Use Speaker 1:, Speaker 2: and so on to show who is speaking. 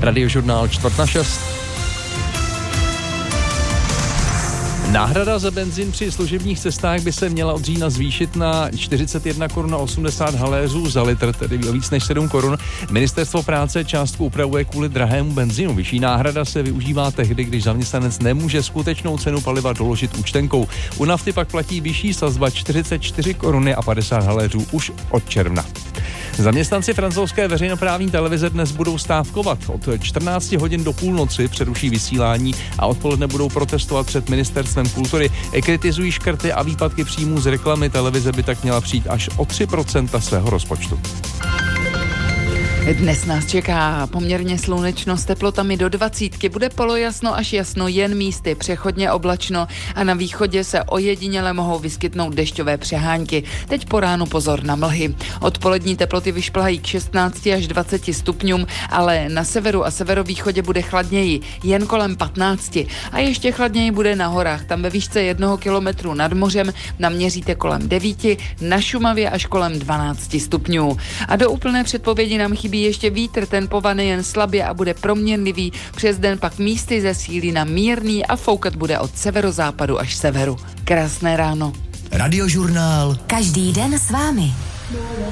Speaker 1: Radiožurnál 5:45. Náhrada za benzin při služebních cestách by se měla od října zvýšit na 41 korun a 80 haléřů za litr, tedy o víc než 7 korun. Ministerstvo práce částku upravuje kvůli drahému benzínu. Vyšší náhrada se využívá tehdy, když zaměstnanec nemůže skutečnou cenu paliva doložit účtenkou. U nafty pak platí vyšší sazba 44 koruny a 50 haléřů už od června. Zaměstnanci francouzské veřejnoprávní televize dnes budou stávkovat. Od 14 hodin do půlnoci přeruší vysílání a odpoledne budou protestovat před ministerstvem kultury. Kritizují škrty a výpadky příjmů z reklamy. Televize by tak měla přijít až o 3% svého rozpočtu.
Speaker 2: Dnes nás čeká poměrně slunečno s teplotami do 20. Bude polojasno až jasno, jen místy přechodně oblačno a na východě se ojediněle mohou vyskytnout dešťové přehánky. Teď po ránu pozor na mlhy. Odpolední teploty vyšplhají k 16 až 20 stupňům, ale na severu a severovýchodě bude chladněji, jen kolem 15. A ještě chladněji bude na horách, tam ve výšce 1 kilometru nad mořem naměříte kolem 9, na Šumavě až kolem 12 stupňů. A do úplné předpovědi nám chybí ještě vítr, ten povane jen slabě a bude proměnlivý. Přes den pak místy zesílí na mírný a foukat bude od severozápadu až severu. Krásné ráno.
Speaker 3: Radiožurnál.
Speaker 4: Každý den s vámi.